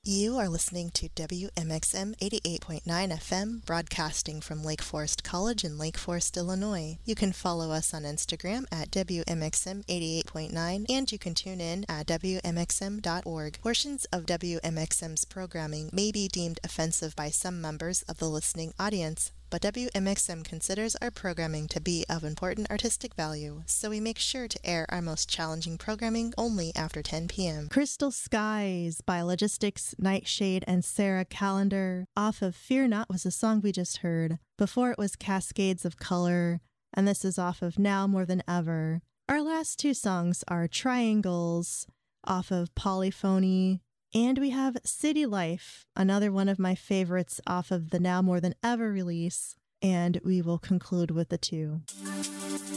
You are listening to WMXM 88.9 FM, broadcasting from Lake Forest College in Lake Forest, Illinois. You can follow us on Instagram at WMXM 88.9, and you can tune in at WMXM.org. Portions of WMXM's programming may be deemed offensive by some members of the listening audience, but WMXM considers our programming to be of important artistic value, so we make sure to air our most challenging programming only after 10 p.m. Crystal Skies by Logistics, Nightshade, and Sarah Callender off of Fear Not was the song we just heard. Before it was Cascades of Color, and this is off of Now More Than Ever. Our last two songs are Triangles off of Polyphony, and we have City Life, another one of my favorites off of the Now More Than Ever release, and we will conclude with the two.